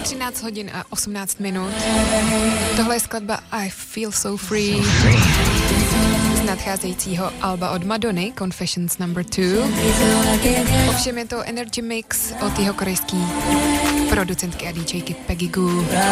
13 hodin a 18 minut. Tohle je skladba I Feel So Free z nadcházejícího alba od Madony, Confessions No. 2. Ovšem je to Energy Mix od jeho korejský producentky a DJky Peggy Goo.